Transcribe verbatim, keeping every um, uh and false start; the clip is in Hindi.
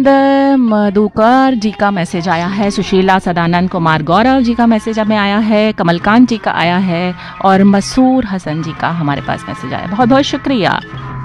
मधुकर जी का मैसेज आया है, सुशीला सदानंद कुमार गौरव जी का मैसेज हमें आया है, कमलकांत जी का आया है और मसूर हसन जी का हमारे पास मैसेज आया। बहुत बहुत शुक्रिया।